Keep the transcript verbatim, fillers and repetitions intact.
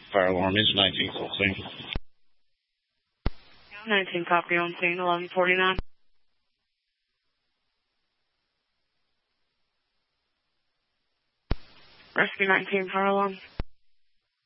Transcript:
Fire alarm is nineteen full scene. nineteen copy on scene, eleven forty-nine. Rescue nineteen, fire alarm.